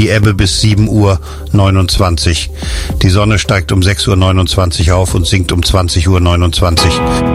die Ebbe bis 7:29 Uhr. Die Sonne steigt um 6:29 Uhr auf und sinkt um 20:29 Uhr.